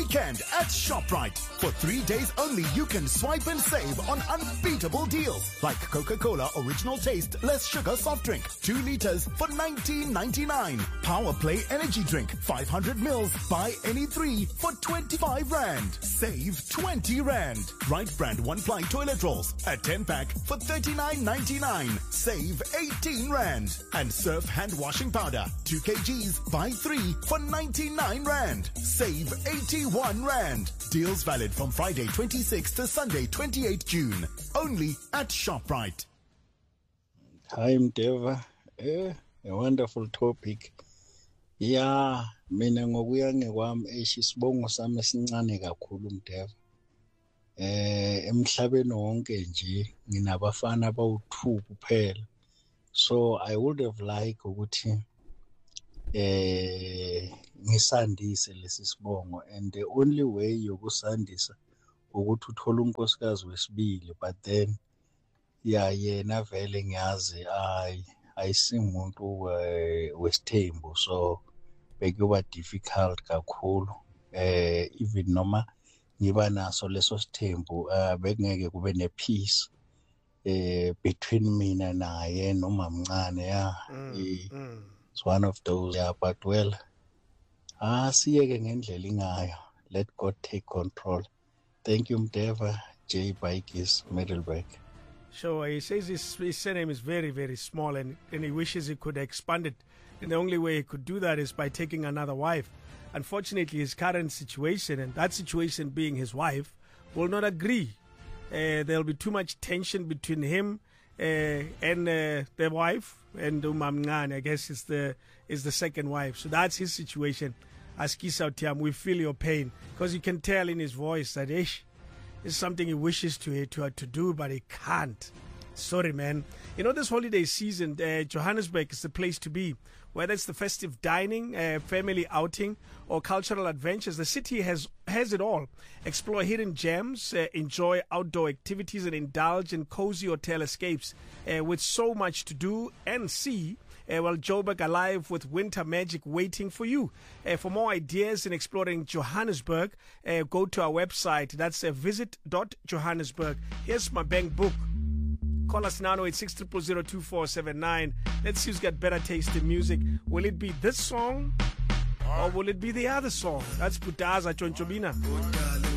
weekend at ShopRite. For 3 days only, you can swipe and save on unbeatable deals like Coca-Cola Original Taste Less Sugar Soft Drink, 2 liters for $19.99. Power Play Energy Drink, 500 mils, buy any 3 for 25 Rand. Save 20 Rand. Right Brand 1-ply toilet rolls, a 10-pack for $39.99. Save 18 Rand. And Surf hand washing powder, 2 kgs, buy 3 for 99 Rand. Save 81 Rand. Deals valid from Friday 26th to Sunday 28 June. Only at ShopRite. Hi Mdeva, a wonderful topic. Yeah, mina ngokuya ngekwami isibongo sami esincane kakhulu Mdeva. Emhlabeni wonke nje nginabafana abawu2 kuphela. So I would have liked ukuthi ngisandise lesi sibongo, and the only way yokusandisa ukuthi uthola unkosikazi wesibili, but then yena vele ngiyazi ayisimuntu wesithembu, so bekuba difficult kakhulu. Even noma ngiba naso leso sithembu bekungeke kube ne peace between mina naye noma mncane. It's one of those, but well, siyeke ngendlela ingayo. Let God take control. Thank you Mdeva. J Bikes, Middleburg. Sure, he says his surname is very, very small, and he wishes he could expand it. And the only way he could do that is by taking another wife. Unfortunately, his current situation, and that situation being his wife, will not agree. There'll be too much tension between him and the wife, and Umamngane, I guess, is the second wife. So that's his situation. Askisa Tiam, we feel your pain, because you can tell in his voice that it's something he wishes to do, but he can't. Sorry, man. You know, this holiday season, Johannesburg is the place to be. Whether it's the festive dining, family outing, or cultural adventures, the city has it all. Explore hidden gems, enjoy outdoor activities, and indulge in cozy hotel escapes. With so much to do and see, Joburg alive with winter magic waiting for you. For more ideas in exploring Johannesburg, go to our website. That's visit.johannesburg. Here's my bank book. Call us now, 0860002479. Let's see who's got better taste in music. Will it be this song or will it be the other song? That's Butaza Chonchobina.